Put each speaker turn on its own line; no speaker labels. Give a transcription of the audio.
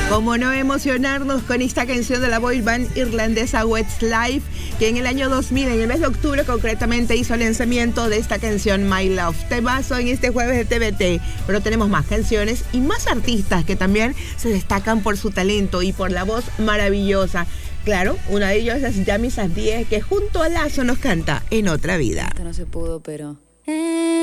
Cómo no emocionarnos con esta canción de la boy band irlandesa Westlife, que en el año 2000, en el mes de octubre concretamente, hizo el lanzamiento de esta canción My Love. Temazo en este jueves de TVT, pero tenemos más canciones y más artistas que también se destacan por su talento y por la voz maravillosa. Claro, una de ellos es Yami Safdie, que junto a Lazo nos canta En Otra Vida.
Esto no se pudo, pero...